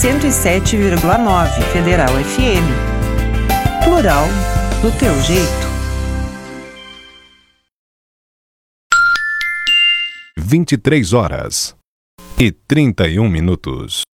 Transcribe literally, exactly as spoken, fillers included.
cento e sete vírgula nove Federal F M. Plural do teu jeito. vinte e três horas e trinta e um minutos.